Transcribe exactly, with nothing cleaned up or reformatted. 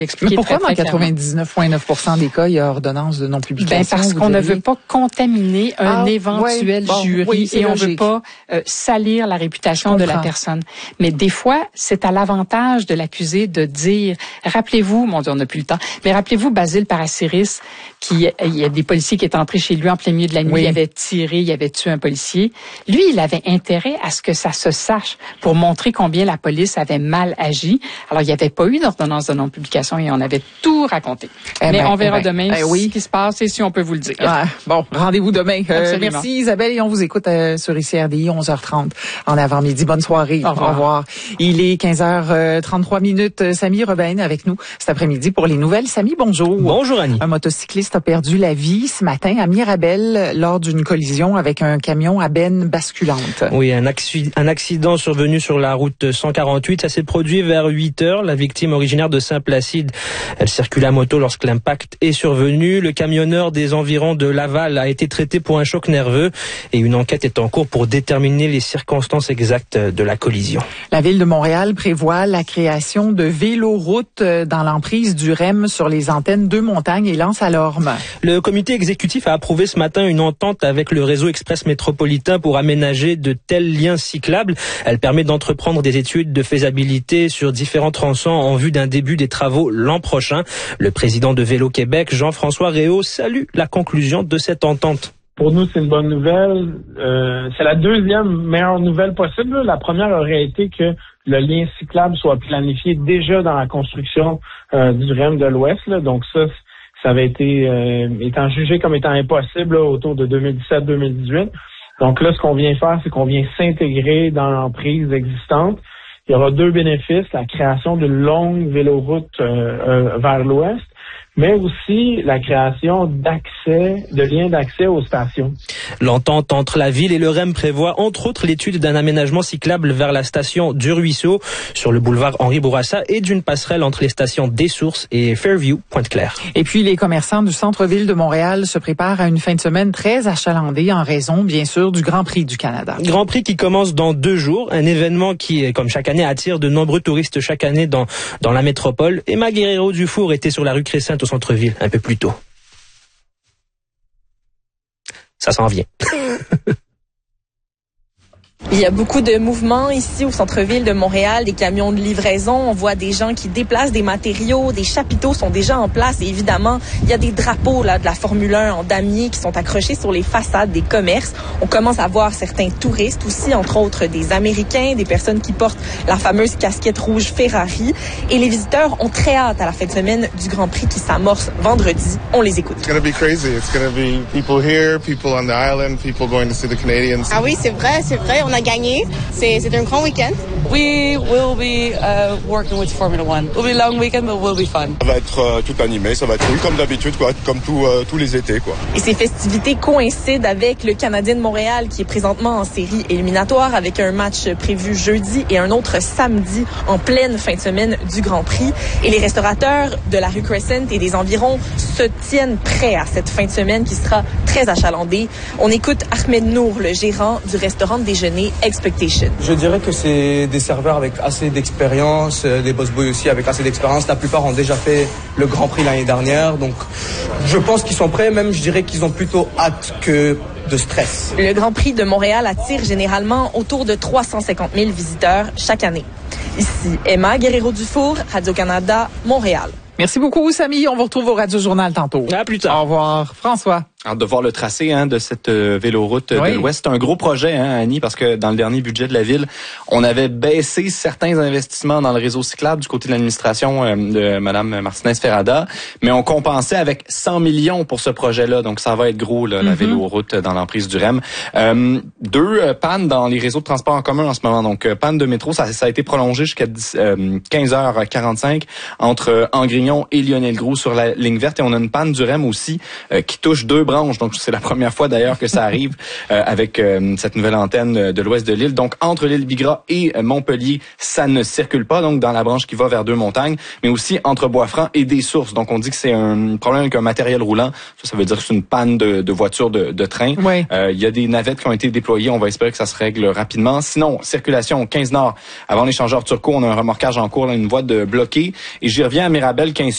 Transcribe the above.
Mais pourquoi dans quatre-vingt-dix-neuf virgule neuf pour cent des cas, il y a ordonnance de non-publication? Ben parce qu'on diriez? ne veut pas contaminer un ah, éventuel ouais, bon, jury oui, et on ne logique. veut pas euh, salir la réputation de la personne. Mais des fois, c'est à l'avantage de l'accusé de dire, rappelez-vous, mon Dieu, on n'a plus le temps, mais rappelez-vous Basile Parassiris, qui, il y a des policiers qui étaient entrés chez lui en plein milieu de la nuit, oui. il avait tiré, il avait tué un policier. Lui, il avait intérêt à ce que ça se sache pour montrer combien la police avait mal agi. Alors, il n'y avait pas eu d'ordonnance de non-publication et on avait tout raconté. Eh Mais ben, on verra eh ben, demain eh oui. ce qui se passe et si on peut vous le dire. Ah, bon, rendez-vous demain. Euh, merci Isabelle et on vous écoute euh, sur I C R D I onze heures trente en avant-midi. Bonne soirée. Au revoir. Au revoir. Il est quinze heures trente-trois minutes. Samy Robin avec nous cet après-midi pour les nouvelles. Samy, bonjour. Bonjour Annie. Un motocycliste a perdu la vie ce matin à Mirabel lors d'une collision avec un camion à benne basculante. Oui, un, acci- un accident survenu sur la route cent quarante-huit. Ça s'est produit vers huit heures. La victime originaire de Saint-Placide, elle circulait à moto lorsque l'impact est survenu. Le camionneur des environs de Laval a été traité pour un choc nerveux et une enquête est en cours pour déterminer les circonstances exactes de la collision. La Ville de Montréal prévoit la création de véloroutes dans l'emprise du R E M sur les antennes de Montagne et Lens-à-Lorme. Le comité exécutif a approuvé ce matin une entente avec le réseau express métropolitain pour aménager de tels liens cyclables. Elle permet d'entreprendre des études de faisabilité sur différents tronçons en vue d'un début des travaux l'an prochain. Le président de Vélo Québec, Jean-François Réau, salue la conclusion de cette entente. Pour nous, c'est une bonne nouvelle. Euh, c'est la deuxième meilleure nouvelle possible. La première aurait été que le lien cyclable soit planifié déjà dans la construction euh, du R E M de l'Ouest. Là. Donc ça, ça avait été euh, étant jugé comme étant impossible là, autour de deux mille dix-sept deux mille dix-huit. Donc là, ce qu'on vient faire, c'est qu'on vient s'intégrer dans l'emprise existante. Il y aura deux bénéfices, la création d'une longue véloroute euh, euh, vers l'Ouest, mais aussi la création d'accès, de liens d'accès aux stations. L'entente entre la ville et le R E M prévoit entre autres l'étude d'un aménagement cyclable vers la station du Ruisseau sur le boulevard Henri Bourassa et d'une passerelle entre les stations des Sources et Fairview, Pointe-Claire. Et puis les commerçants du centre-ville de Montréal se préparent à une fin de semaine très achalandée en raison, bien sûr, du Grand Prix du Canada. Grand Prix qui commence dans deux jours, un événement qui, comme chaque année, attire de nombreux touristes chaque année dans, dans la métropole. Emma Guerrero-Dufour était sur la rue Crescent au centre-ville un peu plus tôt. Ça s'en vient. Il y a beaucoup de mouvements ici au centre-ville de Montréal, des camions de livraison. On voit des gens qui déplacent des matériaux, des chapiteaux sont déjà en place. Et évidemment, il y a des drapeaux là de la Formule un en damier qui sont accrochés sur les façades des commerces. On commence à voir certains touristes aussi, entre autres des Américains, des personnes qui portent la fameuse casquette rouge Ferrari. Et les visiteurs ont très hâte à la fin de semaine du Grand Prix qui s'amorce vendredi. On les écoute. It's going to be crazy. It's going to be people here, people on the island, people going to see the Canadians. Ah oui, c'est vrai, c'est vrai. On a gagné. C'est, c'est un grand week-end. We will be uh, working with Formula One. It will be a long weekend, but it will be fun. Ça va être euh, tout animé, ça va être cool comme d'habitude, quoi, comme tout, euh, tous les étés, quoi. Et ces festivités coïncident avec le Canadien de Montréal qui est présentement en série éliminatoire avec un match prévu jeudi et un autre samedi en pleine fin de semaine du Grand Prix. Et les restaurateurs de la rue Crescent et des environs se tiennent prêts à cette fin de semaine qui sera très achalandée. On écoute Ahmed Nour, le gérant du restaurant de déjeuner Expectation. Je dirais que c'est des serveurs avec assez d'expérience, des boss boys aussi avec assez d'expérience. La plupart ont déjà fait le Grand Prix l'année dernière, donc je pense qu'ils sont prêts. Même, je dirais qu'ils ont plutôt hâte que de stress. Le Grand Prix de Montréal attire généralement autour de trois cent cinquante mille visiteurs chaque année. Ici Emma Guerrero-Dufour, Radio-Canada, Montréal. Merci beaucoup, Samy. On vous retrouve au Radio Journal tantôt. À plus tard. Au revoir. François. Hâte de voir le tracé hein, de cette euh, véloroute oui. de l'Ouest. C'est un gros projet, hein, Annie, parce que dans le dernier budget de la ville, on avait baissé certains investissements dans le réseau cyclable du côté de l'administration euh, de Mme Martinez-Ferrada, mais on compensait avec cent millions pour ce projet-là. Donc, ça va être gros, là, mm-hmm. la véloroute dans l'emprise du R E M. Euh, deux euh, pannes dans les réseaux de transport en commun en ce moment. Donc, euh, panne de métro, ça, ça a été prolongé jusqu'à euh, quinze heures quarante-cinq entre euh, Angrignon et Lionel-Groux sur la ligne verte. Et on a une panne du R E M aussi euh, qui touche deux branches. Donc, c'est la première fois d'ailleurs que ça arrive euh, avec euh, cette nouvelle antenne de l'ouest de l'île. Donc, entre l'île Bigra et euh, Montpellier, ça ne circule pas. Donc, dans la branche qui va vers Deux-Montagnes, mais aussi entre Bois-Franc et des Sources. Donc, on dit que c'est un problème avec un matériel roulant. Ça, ça veut dire que c'est une panne de, de voiture de, de train. Oui. Euh, il y a des navettes qui ont été déployées. On va espérer que ça se règle rapidement. Sinon, circulation quinze Nord. Avant l'échangeur Turcot, on a un remorquage en cours, là, une voie de bloquée. Et j'y reviens à Mirabel, quinze